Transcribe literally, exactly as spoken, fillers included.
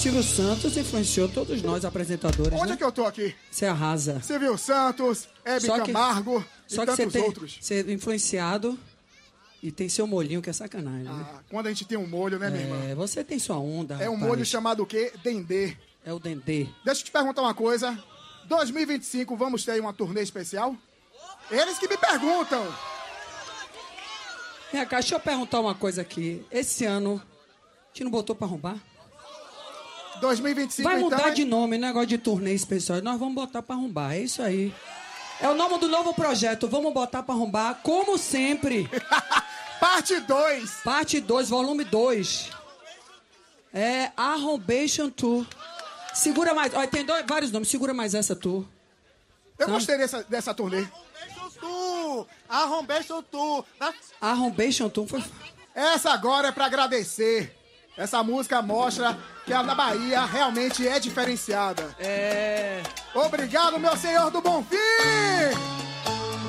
Silvio Santos influenciou todos nós apresentadores. Onde né? é que eu tô aqui? Você arrasa. Silvio Santos, Hebe Só que- Camargo Só e que você tantos tem outros. você é influenciado e tem seu molhinho, que é sacanagem. né? Ah, quando a gente tem um molho, né, minha irmã? É, você tem sua onda. É um rapaz. molho chamado o quê? Dendê. É o Dendê. Deixa eu te perguntar uma coisa. dois mil e vinte e cinco, vamos ter uma turnê especial? Eles que me perguntam. Minha cara, deixa eu perguntar uma coisa aqui. Esse ano, a gente não botou pra arrombar? dois mil e vinte e cinco, Vai mudar então, de nome, negócio de turnê especial. Nós vamos botar pra arrombar, é isso aí. É o nome do novo projeto. Vamos botar pra arrombar, como sempre. Parte dois. Parte dois, volume dois. É Arrombation Tour. Segura mais. Olha, tem dois, vários nomes. Segura mais essa tour. Eu Tá. gostei dessa, dessa turnê. Tu! Arrombation tu! Arrombation Tour foi. Essa agora é pra agradecer. Essa música mostra que a da Bahia realmente é diferenciada. É. Obrigado, meu senhor do Bonfim!